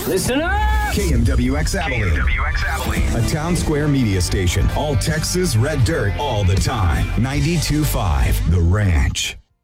Listen up! KMWX Abilene. KMWX Abilene. A town square media station. All Texas red dirt all the time. 92.5 The Ranch.